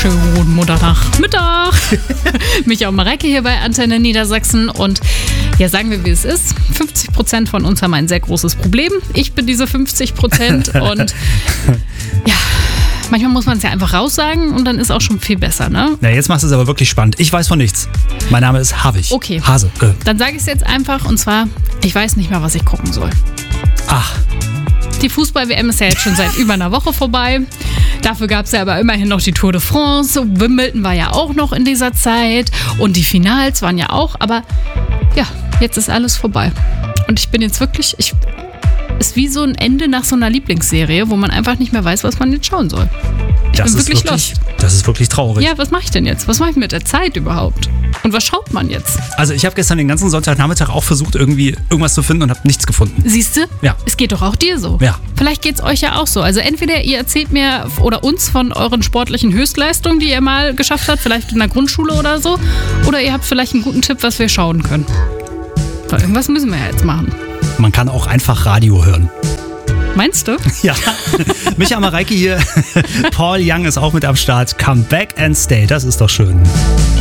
Schönen Mittag. Micha und Mareike hier bei Antenne Niedersachsen. Und ja, sagen wir, wie es ist. 50% von uns haben ein sehr großes Problem. Ich bin diese 50% und ja, manchmal muss man es ja einfach raussagen und dann ist auch schon viel besser, ne? Na, jetzt machst du es aber wirklich spannend. Ich weiß von nichts. Mein Name ist Havig. Okay. Hase. Dann sage ich es jetzt einfach und zwar, ich weiß nicht mehr, was ich gucken soll. Ach. Die Fußball-WM ist ja jetzt schon seit über einer Woche vorbei. Dafür gab es ja aber immerhin noch die Tour de France. Wimbledon war ja auch noch in dieser Zeit. Und die Finals waren ja auch. Aber ja, jetzt ist alles vorbei. Und ich bin jetzt wirklich... Ist wie so ein Ende nach so einer Lieblingsserie, wo man einfach nicht mehr weiß, was man jetzt schauen soll. Ich bin wirklich lost. Das ist wirklich traurig. Ja, was mache ich denn jetzt? Was mache ich mit der Zeit überhaupt? Und was schaut man jetzt? Also ich habe gestern den ganzen Sonntagnachmittag auch versucht, irgendwie irgendwas zu finden und habe nichts gefunden. Siehst du? Ja. Es geht doch auch dir so. Ja. Vielleicht geht es euch ja auch so. Also entweder ihr erzählt mir oder uns von euren sportlichen Höchstleistungen, die ihr mal geschafft habt, vielleicht in der Grundschule oder so. Oder ihr habt vielleicht einen guten Tipp, was wir schauen können. Weil irgendwas müssen wir ja jetzt machen. Man kann auch einfach Radio hören. Meinst du? Ja. Micha Mareike hier. Paul Young ist auch mit am Start. Come back and stay. Das ist doch schön.